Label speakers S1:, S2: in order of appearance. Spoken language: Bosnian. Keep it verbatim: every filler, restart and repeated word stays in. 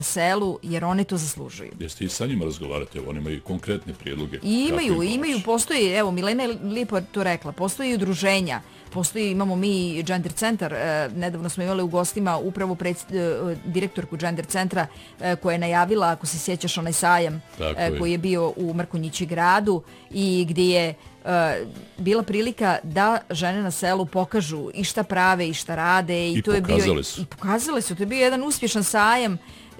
S1: selu, jer one to zaslužuju.
S2: Jeste i sa njima razgovarati, evo, oni imaju konkretne prijedloge.
S1: I imaju, imaju, postoji, evo, Milena je lijepo to rekla, postoji udruženja, postoji, imamo mi Gender centar, e, nedavno smo imali u gostima upravo pred, e, direktorku Gender centra e, koja je najavila, ako se sjećaš, onaj sajam e, koji je bio u Mrkonjići gradu i gdje je e, bila prilika da žene na selu pokažu i šta prave i šta rade. I,
S2: I
S1: to je
S2: pokazale
S1: bio,
S2: su.
S1: I pokazale su, to je bio jedan uspješan sajam